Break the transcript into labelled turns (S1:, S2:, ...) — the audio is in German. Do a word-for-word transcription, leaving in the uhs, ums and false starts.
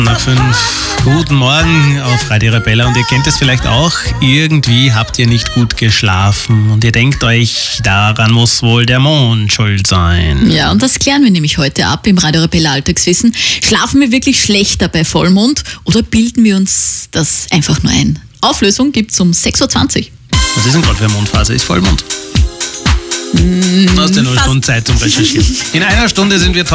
S1: Nach fünf. Guten Morgen auf Radio Arabella und ihr kennt es vielleicht auch, irgendwie habt ihr nicht gut geschlafen und ihr denkt euch, daran muss wohl der Mond schuld sein.
S2: Ja, und das klären wir nämlich heute ab im Radio Arabella Alltagswissen. Schlafen wir wirklich schlechter bei Vollmond oder bilden wir uns das einfach nur ein? Auflösung gibt's um sechs Uhr zwanzig.
S1: Was ist denn gerade für eine Mondphase? Ist Vollmond? Du hast ja nur eine Stunde Zeit zum Recherchieren. In einer Stunde sind wir